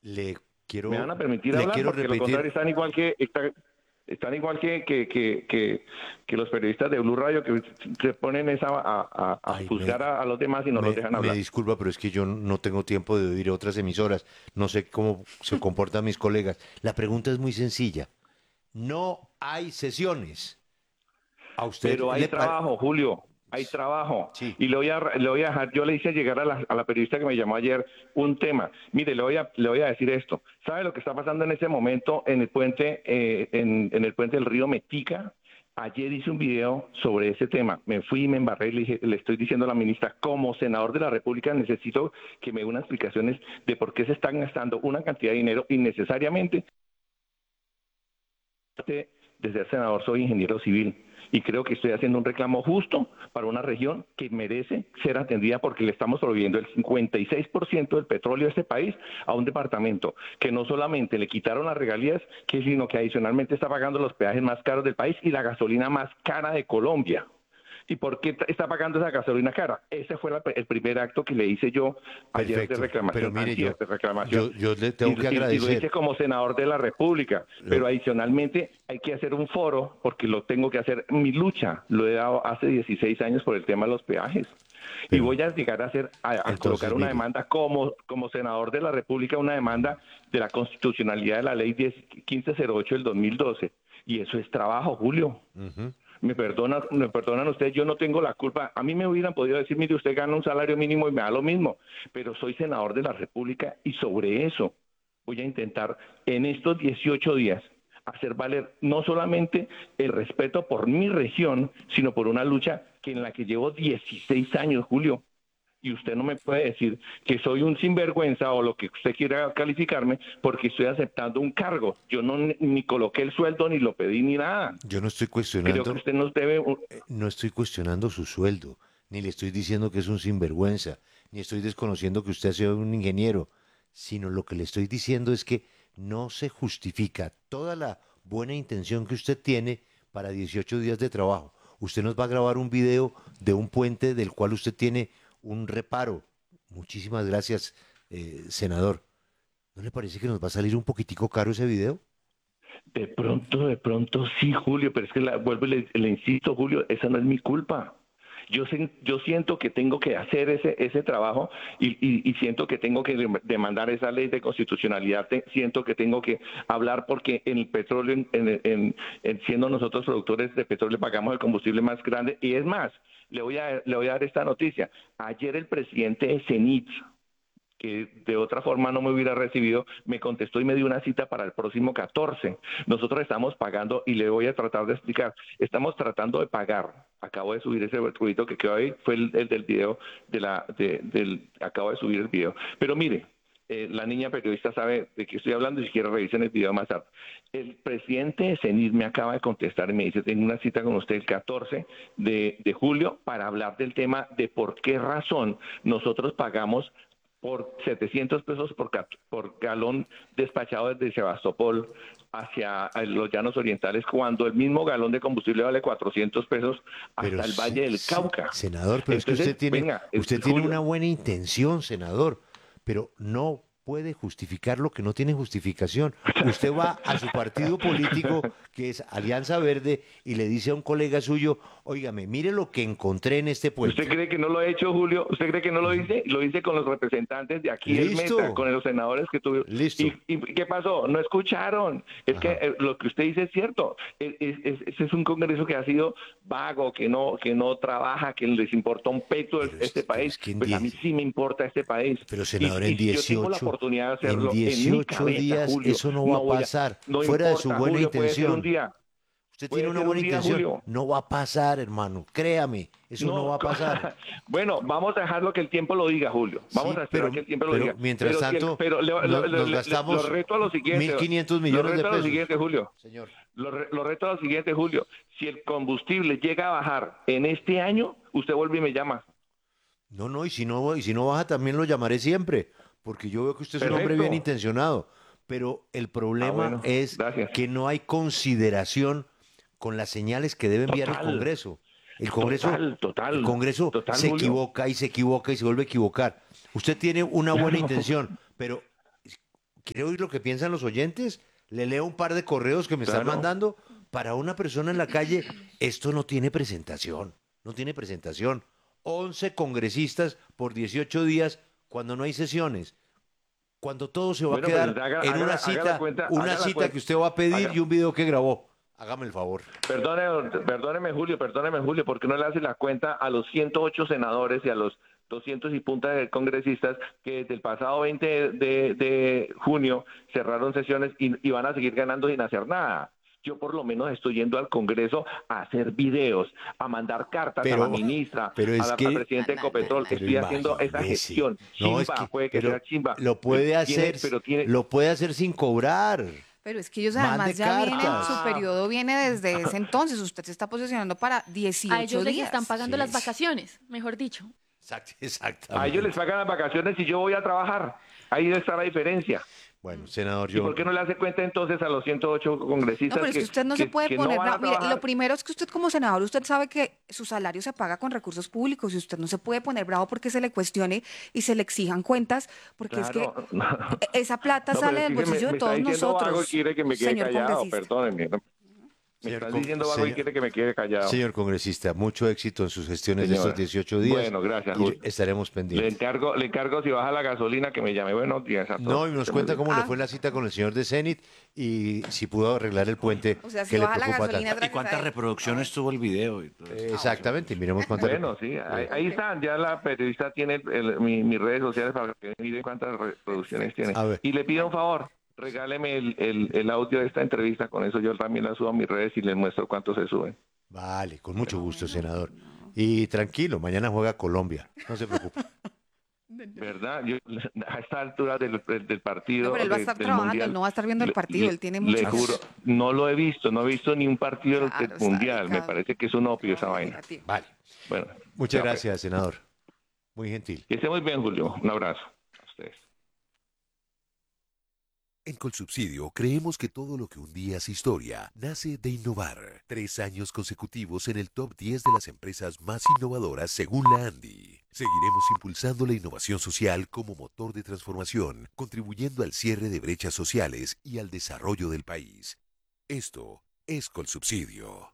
Le Me van quiero, a permitir le hablar quiero porque lo contrario repetir. están igual que los periodistas de Blue Radio que se ponen a Ay, juzgar a los demás y no los dejan me hablar. disculpa, pero es que yo no tengo tiempo de oír otras emisoras. No sé cómo se comportan mis colegas. La pregunta es muy sencilla. No hay sesiones. ¿A usted Pero hay le parece? trabajo, Julio, hay trabajo. Sí, Y le voy a dejar, yo le hice llegar a la periodista que me llamó ayer un tema. Mire, le voy a decir esto. ¿Sabe lo que está pasando en ese momento en el puente, en el puente del río Metica? Ayer hice un video sobre ese tema. Me fui y me embarré y le estoy diciendo a la ministra, como senador de la República necesito que me dé unas explicaciones de por qué se están gastando una cantidad de dinero innecesariamente. De ser senador soy ingeniero civil y creo que estoy haciendo un reclamo justo para una región que merece ser atendida porque le estamos proveyendo el 56% del petróleo de este país a un departamento que no solamente le quitaron las regalías, sino que adicionalmente está pagando los peajes más caros del país y la gasolina más cara de Colombia. ¿Y por qué está pagando esa gasolina cara? Ese fue el primer acto que le hice yo ayer de perfecto. Pero reclamación, mire, antier de reclamación, yo le y, tengo que y lo hice agradecer. como senador de la República, pero Lo- adicionalmente hay que hacer un foro, porque lo tengo que hacer, mi lucha lo he dado hace 16 años por el tema de los peajes, y pero voy a llegar a colocar entonces, una mire, demanda como senador de la República, una demanda de la constitucionalidad de la ley 1508 del 2012, y eso es trabajo, Julio. ujú, Me perdonan ustedes, yo no tengo la culpa. A mí me hubieran podido decir, mire, usted gana un salario mínimo y me da lo mismo, pero soy senador de la República y sobre eso voy a intentar en estos 18 días hacer valer no solamente el respeto por mi región, sino por una lucha en la que llevo 16 años, Julio. Y usted no me puede decir que soy un sinvergüenza o lo que usted quiera calificarme porque estoy aceptando un cargo. Yo no ni coloqué el sueldo, ni lo pedí, ni nada. yo no estoy Creo que cuestionando, usted nos debe. no estoy cuestionando su sueldo, ni le estoy diciendo que es un sinvergüenza, ni estoy desconociendo que usted sea un ingeniero, sino lo que le estoy diciendo es que no se justifica toda la buena intención que usted tiene para 18 días de trabajo. Usted nos va a grabar un video de un puente del cual usted tiene un reparo. Muchísimas gracias, senador. ¿No le parece que nos va a salir un poquitico caro ese video? De pronto sí, Julio, pero es que vuelvo y le insisto, Julio, esa no es mi culpa. Yo siento que tengo que hacer ese trabajo y siento que tengo que demandar esa ley de constitucionalidad, siento que tengo que hablar porque en el petróleo, siendo nosotros productores de petróleo, pagamos el combustible más grande y es más, le voy a dar esta noticia. Ayer el presidente de CENIT, que de otra forma no me hubiera recibido, me contestó y me dio una cita para el próximo 14. Nosotros estamos pagando, y le voy a tratar de explicar, estamos tratando de pagar. Acabo de subir ese ruido que quedó ahí, fue el del video, acabo de subir el video. Pero mire, la niña periodista sabe de qué estoy hablando y si quiere revisen el video más tarde. El presidente de CENIR me acaba de contestar y me dice, tengo una cita con usted el 14 de julio para hablar del tema de por qué razón nosotros pagamos por 700 pesos por galón despachado desde Sebastopol hacia los llanos orientales, cuando el mismo galón de combustible vale 400 pesos Pero hasta el Valle del Cauca. senador, pero es que Entonces, venga, usted tiene una Julio, buena intención, senador, pero no puede justificar lo que no tiene justificación. Usted va a su partido político, que es Alianza Verde, y le dice a un colega suyo, óigame, mire lo que encontré en este ¿usted puente. cree que no lo he hecho, Julio? ¿Usted cree que no lo hice? Lo hice con los representantes de aquí del Meta, Listo, con los senadores que tuvieron. ¿Y, listo. y qué pasó? No escucharon. Es que Ajá. lo que usted dice es cierto. Ese es un Congreso que ha sido vago, que no trabaja, que les importa un peto este Pero país. es que Pues a mí sí me importa este país. pero Y, senador, y si yo tengo la oportunidad de en hacerlo en mi 18 cabeza, días Julio, eso no va no a voy a, pasar, no fuera de su importa, buena Julio, puede ser un intención. día, Usted tiene puede una ser buena un día, intención, Julio. no va a pasar, hermano, créame, eso no No, va a pasar. bueno, vamos a dejarlo que el tiempo lo diga, Julio. Vamos Sí, a esperar que el tiempo lo pero diga. mientras Pero si el, tanto pero nos lo gastamos reto a lo mil siguiente, quinientos lo millones de reto a lo pesos, siguiente, Julio. señor. Lo reto a lo siguiente, Julio. Si el combustible llega a bajar en este año, usted vuelve y me llama. No, no, y si no baja también lo llamaré siempre, porque yo veo que usted es un hombre bien Perfecto. intencionado, pero el Ah, problema bueno, es gracias. que no hay consideración con las señales que debe enviar el Total, Congreso. El Congreso, total, el total, Congreso total, se Julio. equivoca y se equivoca y se vuelve a equivocar. Usted tiene una buena Claro, intención, pero ¿Quiere oír lo que piensan los oyentes? Le leo un par de correos que me están Claro. mandando. Para una persona en la calle, esto no tiene presentación. No tiene presentación. 11 congresistas por 18 días cuando no hay sesiones. Cuando todo se va a Bueno, pues quedar en una cita que usted va a pedir y un video que grabó. Hágame el favor. Perdóneme Julio, ¿por qué no le hace la cuenta a los 108 senadores y a los 200 y punta de congresistas que desde el pasado 20 de junio cerraron sesiones y van a seguir ganando sin hacer nada? Yo por lo menos estoy yendo al Congreso a hacer videos, a mandar cartas a la ministra, pero es al que, presidente de Ecopetrol. pero Estoy haciendo esa imagínese. gestión. No, Chimba, es que, puede que pero sea chimba. lo puede hacer, Pero tiene, lo puede hacer sin cobrar. Pero es que ellos Mande además ya vienen, cartas. su periodo viene desde ese entonces. Usted se está posicionando para 18 A ellos les días. están pagando Sí. las vacaciones, mejor dicho. Exactamente. a ellos les pagan las vacaciones y yo voy a trabajar. Ahí está la diferencia. Bueno, senador, ¿Y por qué no le hace cuenta entonces a los 108 congresistas No, pero es que usted no se puede que poner van a bravo. Mire, trabajar? lo primero es que usted como senador, usted sabe que su salario se paga con recursos públicos y usted no se puede poner bravo porque se le cuestione y se le exijan cuentas, porque Claro. es que esa plata No, pero sale es del que bolsillo me de está todos diciendo nosotros. vago y quiere que me quede señor callado, congresista. perdóneme. Me Señor están diciendo vago y señor- quiere que me quede callado. Señor congresista, mucho éxito en sus gestiones de Señora. estos 18 días. Bueno, gracias, Y Julio. estaremos Le pendientes. encargo si baja la gasolina que me llame. Buenos días a todos. No, y nos Que cuenta me- cómo le Ah. fue la cita con el señor de Zenit y si pudo arreglar el puente O sea, si que le baja la preocupa gasolina, tanto. ¿Y cuántas reproducciones tuvo el video? Y todo eso? Exactamente, miremos cuántas. Bueno, sí, ahí están. Ya la periodista tiene mis redes sociales para que mire cuántas reproducciones tiene. A ver. Y le pido un favor, regáleme el audio de esta entrevista. Con eso yo también la subo a mis redes y les muestro cuánto se suben. Vale, con mucho gusto, senador. Y tranquilo, mañana juega Colombia, no se preocupe. ¿Verdad? Yo, a esta altura del partido. No, pero él va a estar del trabajando, Mundial, él no va a estar viendo el le- partido, le- él tiene Le mucho que juro, hacer. no lo he visto, no he visto ni un partido Claro, del está Mundial. Me dedicado. parece que es un opio esa vaina. Vale, Bueno, muchas ya, pues. gracias, senador. Muy gentil. Que esté muy bien, Julio. Un abrazo a ustedes. En Colsubsidio creemos que todo lo que un día es historia nace de innovar. 3 años consecutivos en el top 10 de las empresas más innovadoras según la ANDI. Seguiremos impulsando la innovación social como motor de transformación, contribuyendo al cierre de brechas sociales y al desarrollo del país. Esto es Colsubsidio.